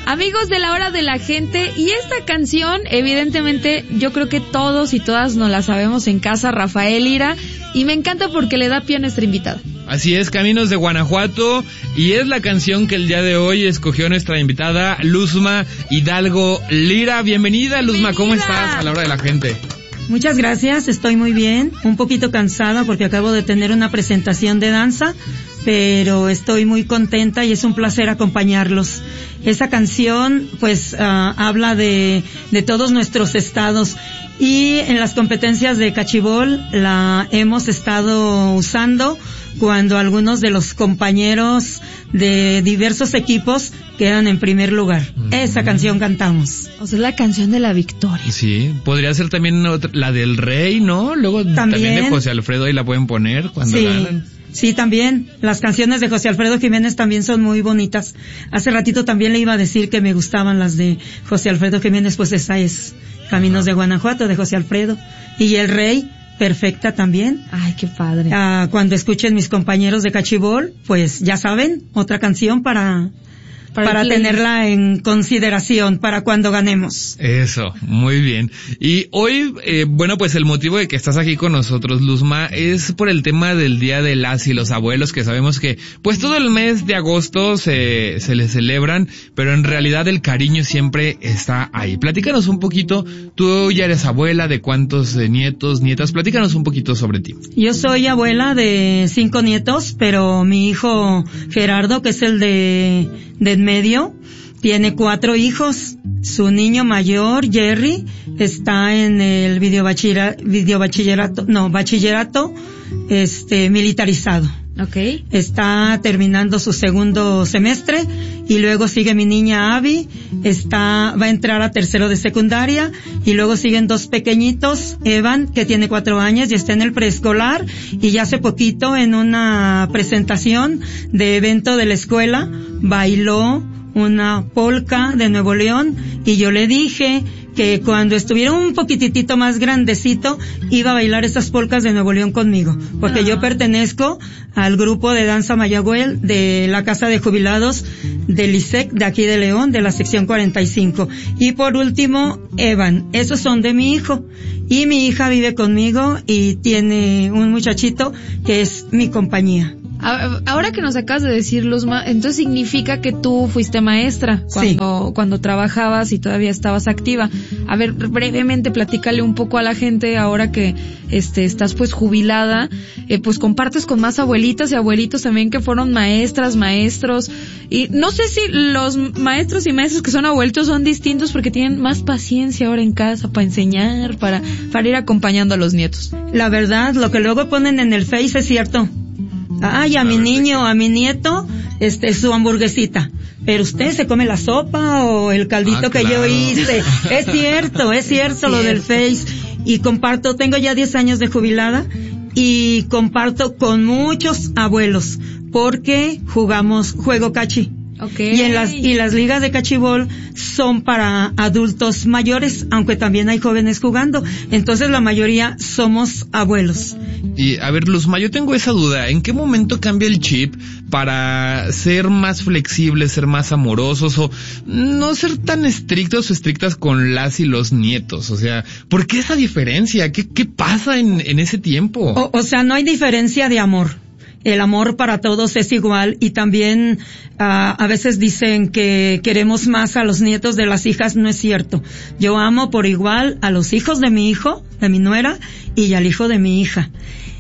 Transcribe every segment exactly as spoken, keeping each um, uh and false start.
Amigos de la hora de la gente, y esta canción, evidentemente, yo creo que todos y todas nos la sabemos en casa, Rafael Lira, y me encanta porque le da pie a nuestra invitada. Así es, Caminos de Guanajuato, y es la canción que el día de hoy escogió nuestra invitada, Luzma Hidalgo Lira. Bienvenida, Luzma, ¿cómo estás a la hora de la gente? Muchas gracias, estoy muy bien, un poquito cansada porque acabo de tener una presentación de danza, pero estoy muy contenta y es un placer acompañarlos. Esa canción, pues, uh, habla de, de todos nuestros estados, y en las competencias de cachibol la hemos estado usando cuando algunos de los compañeros de diversos equipos quedan en primer lugar. Mm. Esa canción cantamos. O sea, es la canción de la victoria. Sí, podría ser también otra, la del Rey, ¿no? Luego también, también de José Alfredo, ahí la pueden poner cuando sí. ganan. Sí, también. Las canciones de José Alfredo Jiménez también son muy bonitas. Hace ratito también le iba a decir que me gustaban las de José Alfredo Jiménez, pues esa es Caminos de Guanajuato, de José Alfredo. Y El Rey, perfecta también. Ay, qué padre. Ah, cuando escuchen mis compañeros de cachibol, pues ya saben, otra canción para... para, para tenerla en consideración para cuando ganemos. Eso, muy bien. Y hoy, eh, bueno, pues el motivo de que estás aquí con nosotros, Luzma, es por el tema del Día de las y los Abuelos, que sabemos que pues todo el mes de agosto se, se les celebran, pero en realidad el cariño siempre está ahí. Platícanos un poquito, tú ya eres abuela, ¿de cuántos eh, nietos, nietas? Platícanos un poquito sobre ti. Yo soy abuela de cinco nietos, pero mi hijo Gerardo, que es el de... de en medio, tiene cuatro hijos. Su niño mayor, Jerry, está en el videobachillerato, videobachillerato, no, bachillerato, este, militarizado. Okay. Está terminando su segundo semestre, y luego sigue mi niña Abby, está, va a entrar a tercero de secundaria, y luego siguen dos pequeñitos, Evan, que tiene cuatro años y está en el preescolar, y ya hace poquito en una presentación de evento de la escuela bailó una polka de Nuevo León, y yo le dije que cuando estuviera un poquitito más grandecito iba a bailar esas polcas de Nuevo León conmigo, porque ah. yo pertenezco al grupo de danza Mayagüel de la Casa de Jubilados del I S E C de aquí de León, de la sección cuarenta y cinco. Y por último, Evan, esos son de mi hijo, y mi hija vive conmigo y tiene un muchachito que es mi compañía. Ahora que nos acabas de decir, Luzma, entonces significa que tú fuiste maestra cuando, sí. cuando trabajabas y todavía estabas activa. A ver, brevemente platícale un poco a la gente, ahora que este estás pues jubilada, eh, pues compartes con más abuelitas y abuelitos también que fueron maestras, maestros, y no sé si los maestros y maestros que son abuelitos son distintos porque tienen más paciencia ahora en casa para enseñar, para, para ir acompañando a los nietos. La verdad, lo que luego ponen en el Face es cierto. Ay, a mi niño, a mi nieto, este, su hamburguesita. Pero usted se come la sopa o el caldito ah, que claro. yo hice. Es cierto, es cierto lo del Face. Y comparto, tengo ya diez años de jubilada y comparto con muchos abuelos porque jugamos juego cachi. Okay. Y en las, y las ligas de cachibol son para adultos mayores, aunque también hay jóvenes jugando. Entonces la mayoría somos abuelos. Y a ver, Luzma, yo tengo esa duda. ¿En qué momento cambia el chip para ser más flexibles, ser más amorosos o no ser tan estrictos o estrictas con las y los nietos? O sea, ¿por qué esa diferencia? ¿Qué, qué pasa en, en ese tiempo? O, o sea, no hay diferencia de amor. El amor para todos es igual, y también uh, a veces dicen que queremos más a los nietos de las hijas. No es cierto. Yo amo por igual a los hijos de mi hijo, de mi nuera, y al hijo de mi hija.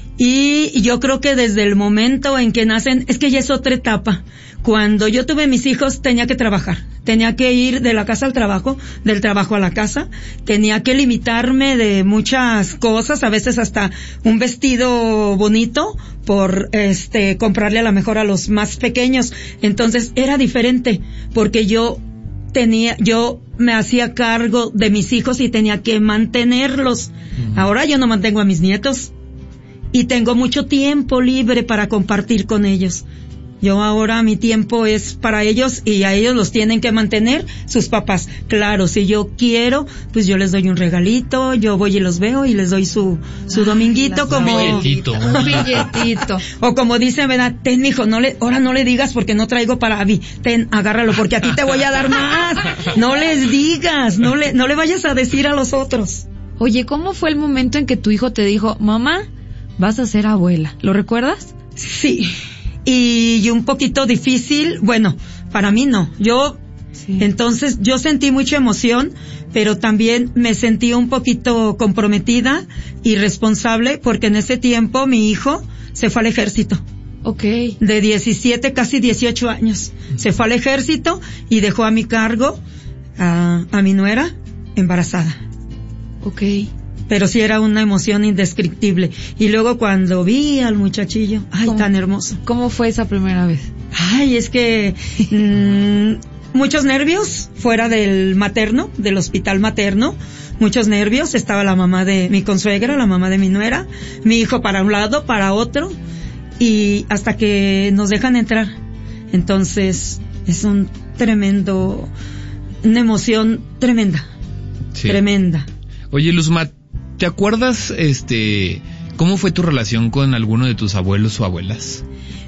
Y yo creo que desde el momento en que nacen, es que ya es otra etapa. Cuando yo tuve mis hijos tenía que trabajar, tenía que ir de la casa al trabajo, del trabajo a la casa, tenía que limitarme de muchas cosas, a veces hasta un vestido bonito por este comprarle a lo mejor a los más pequeños. Entonces era diferente, porque yo tenía, yo me hacía cargo de mis hijos y tenía que mantenerlos. Uh-huh. Ahora yo no mantengo a mis nietos y tengo mucho tiempo libre para compartir con ellos. Yo ahora mi tiempo es para ellos y a ellos los tienen que mantener sus papás. Claro, si yo quiero, pues yo les doy un regalito, yo voy y los veo y les doy su su dominguito. Ay, como un billetito, un billetito. O como dicen, ¿verdad? Ten, mijo, no le, ahora no le digas porque no traigo para mí. Ten, agárralo porque aquí te voy a dar más. No les digas, no le no le vayas a decir a los otros. Oye, ¿cómo fue el momento en que tu hijo te dijo, mamá, vas a ser abuela? ¿Lo recuerdas? Sí. Y un poquito difícil, bueno, para mí no. Yo, sí. Entonces, yo sentí mucha emoción, pero también me sentí un poquito comprometida y responsable porque en ese tiempo mi hijo se fue al ejército. Okay. De diecisiete, casi dieciocho años. Se fue al ejército y dejó a mi cargo a, a mi nuera embarazada. Okay. Pero sí era una emoción indescriptible. Y luego cuando vi al muchachillo, ay, ¿Cómo, tan hermoso. ¿Cómo fue esa primera vez? Ay, es que mmm, muchos nervios fuera del materno, del hospital materno, muchos nervios. Estaba la mamá de mi consuegra, la mamá de mi nuera, mi hijo para un lado, para otro, y hasta que nos dejan entrar. Entonces, es un tremendo, una emoción tremenda, sí. Tremenda. Oye, Luzma, ¿te acuerdas, este, cómo fue tu relación con alguno de tus abuelos o abuelas?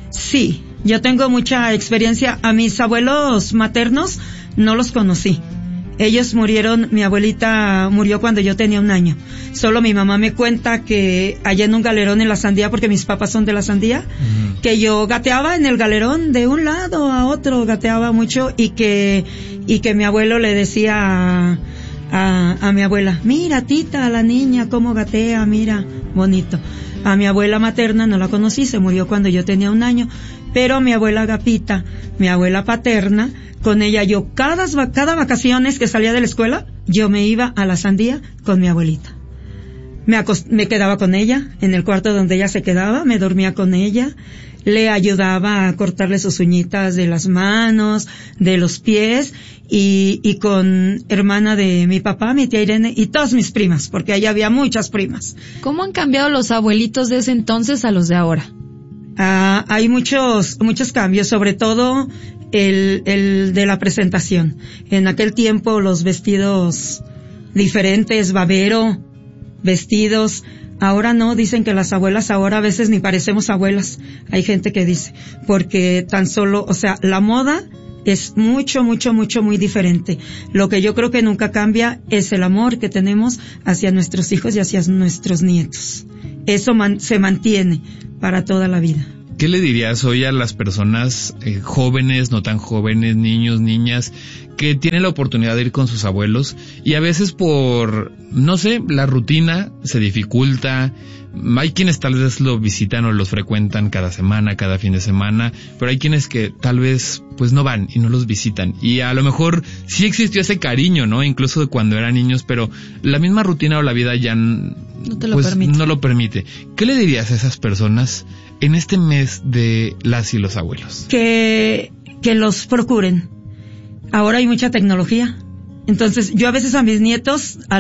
Sí, yo tengo mucha experiencia. A mis abuelos maternos no los conocí. Ellos murieron, mi abuelita murió cuando yo tenía un año. Solo mi mamá me cuenta que allá en un galerón en la Sandía, porque mis papás son de la Sandía, uh-huh. que yo gateaba en el galerón de un lado a otro, gateaba mucho y que, y que mi abuelo le decía A, a mi abuela, mira tita, la niña cómo gatea, mira, bonito. A mi abuela materna no la conocí, se murió cuando yo tenía un año, pero a mi abuela Agapita, mi abuela paterna, con ella yo cada, cada vacaciones que salía de la escuela, yo me iba a la Sandía con mi abuelita. Me, acost- me quedaba con ella, en el cuarto donde ella se quedaba, me dormía con ella, le ayudaba a cortarle sus uñitas de las manos, de los pies, y, y con hermana de mi papá, mi tía Irene, y todas mis primas, porque ahí había muchas primas. ¿Cómo han cambiado los abuelitos de ese entonces a los de ahora? Ah, hay muchos, muchos cambios, sobre todo el, el de la presentación. En aquel tiempo los vestidos diferentes, babero, vestidos. Ahora no, dicen que las abuelas ahora a veces ni parecemos abuelas. Hay gente que dice, porque tan solo, o sea, la moda es mucho, mucho, mucho, muy diferente. Lo que yo creo que nunca cambia es el amor que tenemos hacia nuestros hijos y hacia nuestros nietos. Eso man, se mantiene para toda la vida. ¿Qué le dirías hoy a las personas eh, jóvenes, no tan jóvenes, niños, niñas, que tienen la oportunidad de ir con sus abuelos y a veces por, no sé, la rutina se dificulta? Hay quienes tal vez lo visitan o los frecuentan cada semana, cada fin de semana, pero hay quienes que tal vez pues no van y no los visitan. Y a lo mejor sí existió ese cariño, ¿no? Incluso de cuando eran niños, pero la misma rutina o la vida ya n- no, te lo pues, permite. no lo permite. ¿Qué le dirías a esas personas en este mes de las y los abuelos? Que, que los procuren. Ahora hay mucha tecnología. Entonces, yo a veces a mis nietos, a